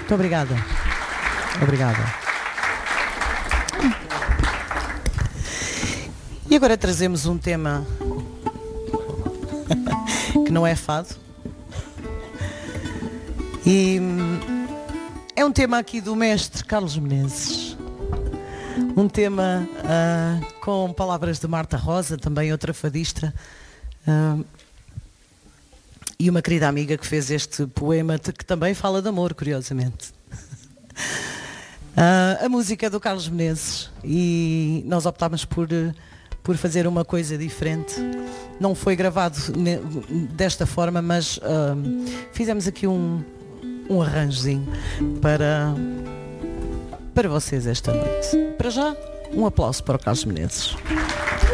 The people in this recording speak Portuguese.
Muito obrigada. Obrigada. E agora trazemos um tema que não é fado. E é um tema aqui do mestre Carlos Menezes. Um tema com palavras de Marta Rosa, também outra fadista. E uma querida amiga que fez este poema que também fala de amor, curiosamente. A música é do Carlos Menezes e nós optámos por fazer uma coisa diferente. Não foi gravado desta forma, mas fizemos aqui um arranjozinho para vocês esta noite. Para já, um aplauso para o Carlos Menezes.